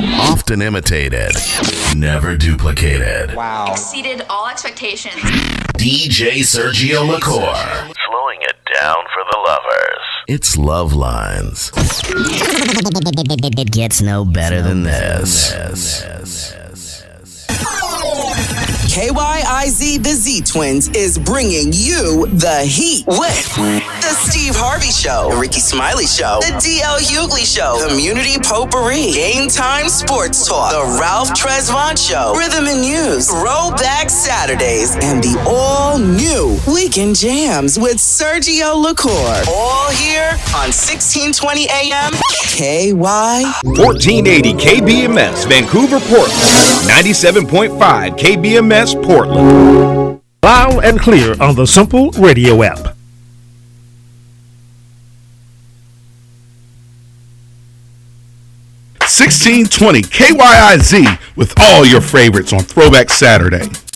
Often imitated, never duplicated. Wow. Exceeded all expectations. DJ Sergio LaCour. Slowing it down for the lovers. It's Love Lines. It gets no better than this. KYIZ The Z Twins is bringing you the heat with the Steve Harvey Show, the Ricky Smiley Show, the DL Hughley Show, Community Potpourri, Game Time Sports Talk, the Ralph Tresvant Show, Rhythm and News, Throwback Saturdays, and the all-new Weekend Jams with Sergio LaCour. All here on 1620 AM KY. 1480 KBMS Vancouver, Portland. 97.5 KBMS Portland. Loud and clear on the Simple Radio app. $16.20 KYIZ with all your favorites on Throwback Saturday.